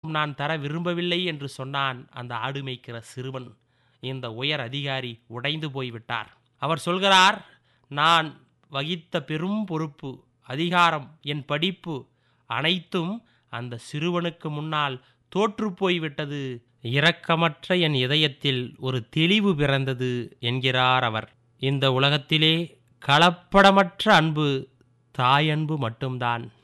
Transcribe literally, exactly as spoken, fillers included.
நான் தர விரும்பவில்லை என்று சொன்னான் அந்த ஆடு மேய்க்கிற சிறுவன். இந்த உயர் அதிகாரி உடைந்து போய்விட்டார். அவர் சொல்கிறார், நான் வகித்த பெரும் பொறுப்பு, அதிகாரம், என் படிப்பு அனைத்தும் அந்த சிறுவனுக்கு முன்னால் தோற்றுப்போய்விட்டது. இரக்கமற்ற என் இதயத்தில் ஒரு தெளிவு பிறந்தது என்கிறார் அவர். இந்த உலகத்திலே கலப்படமற்ற அன்பு தாயன்பு மட்டும்தான்.